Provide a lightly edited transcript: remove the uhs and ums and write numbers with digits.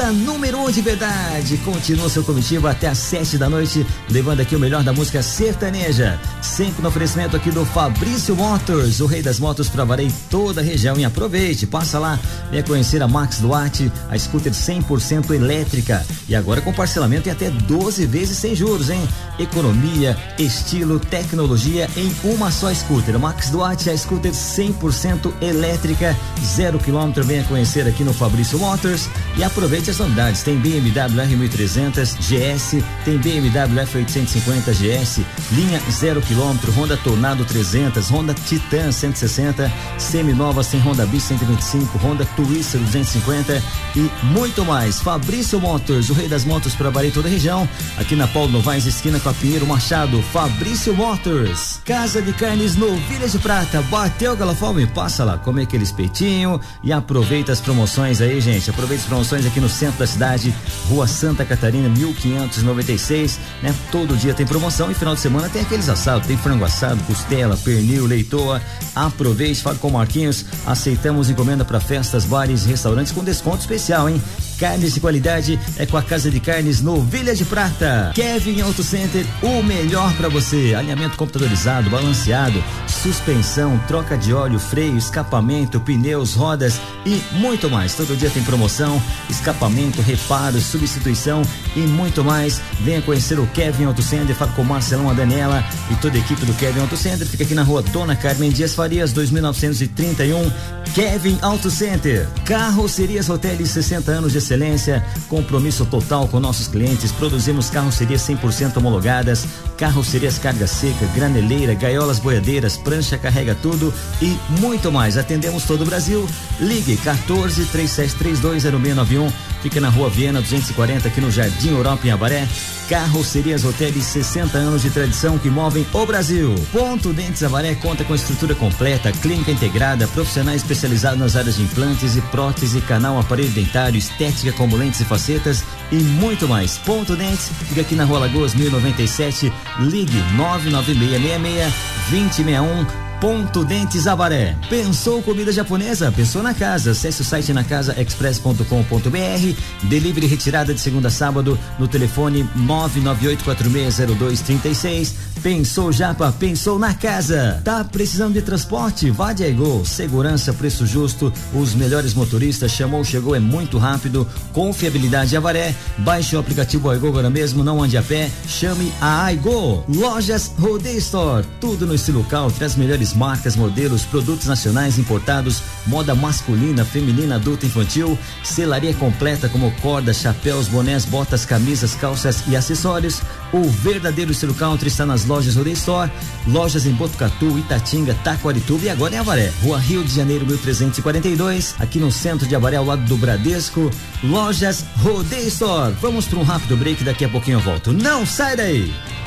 a número 1 de verdade. Continua seu comitiva até às 7 da noite, levando aqui o melhor da música sertaneja. Sempre no oferecimento aqui do Fabrício Motors, o rei das motos para Avaré e toda a região. E aproveite, passa lá, venha conhecer a Max Duarte, a scooter 100% elétrica. E agora com parcelamento em até 12 vezes sem juros, hein? Economia, estilo, tecnologia em uma só scooter. Max Duarte, a scooter 100% elétrica, 0 km. Venha conhecer aqui no Fabrício Motors e aproveite as novidades. Tem BMW R1300 GS, tem BMW F850 GS, linha 0 km, Honda Tornado 300, Honda Titan 160, seminovas, tem Honda Bis 125, Honda Twister 250 e muito mais. Fabrício Motors, o rei das motos para Avaré e toda a região, aqui na Paulo Novaes, esquina com a Pinheiro Machado. Fabrício Motors. Casa de Carnes Novilha de Prata. Bateu aquela fome? Passa lá, come aquele espetinho e aproveita as promoções aí, gente. Aproveita as promoções aqui no centro da cidade, Rua Santa Catarina, 1596, né? Todo dia tem promoção e final de semana tem aqueles assados, tem frango assado, costela, pernil, leitoa. Aproveite, fale com o Marquinhos. Aceitamos encomenda para festas, bares, restaurantes com desconto especial, hein? Carnes de qualidade é com a Casa de Carnes Novilha de Prata. Kevin Auto Center, o melhor para você. Alinhamento computadorizado, balanceado, suspensão, troca de óleo, freio, escapamento, pneus, rodas e muito mais. Todo dia tem promoção, escapamento, reparos, substituição e muito mais. Venha conhecer o Kevin Auto Center, fala com o Marcelão, a Daniela e toda a equipe do Kevin Auto Center. Fica aqui na rua Dona Carmen Dias Farias, 2931. Kevin Auto Center. Carrocerias Hotéis, 60 anos de excelência, compromisso total com nossos clientes. Produzimos carrocerias 100% homologadas, carrocerias carga seca, graneleira, gaiolas boiadeiras, prancha carrega tudo e muito mais. Atendemos todo o Brasil. Ligue 14-3732-0691. Fica na Rua Viena 240, aqui no Jardim Europa, em Avaré. Carrocerias Hotéis, 60 anos de tradição que movem o Brasil. Ponto Dentes Avaré conta com estrutura completa, clínica integrada, profissionais especializados nas áreas de implantes e prótese, canal, aparelho dentário, estética como lentes e facetas e muito mais. Ponto Dentes fica aqui na Rua Lagoas 1097. Ligue 99666-2061. Ponto Dentes Avaré. Pensou comida japonesa? Pensou na casa. Acesse o site nacasaexpress.com.br. Delivery retirada de segunda a sábado no telefone 998460236. Pensou Japa? Pensou na casa. Tá precisando de transporte? Vá de Aigol. Segurança, preço justo, os melhores motoristas. Chamou, chegou, é muito rápido. Confiabilidade Avaré. Baixe o aplicativo Aigol agora mesmo, não ande a pé. Chame a Aigol. Lojas Rodeio Store. Tudo no estilo country, as melhores marcas, modelos, produtos nacionais importados, moda masculina, feminina, adulta, infantil, selaria completa como cordas, chapéus, bonés, botas, camisas, calças e acessórios. O verdadeiro estilo country está nas lojas Rodeio Store, lojas em Botucatu, Itatinga, Taquarituba e agora em Avaré. Rua Rio de Janeiro 1342, aqui no centro de Avaré, ao lado do Bradesco. Lojas Rodeio Store. Vamos para um rápido break, daqui a pouquinho eu volto. Não sai daí!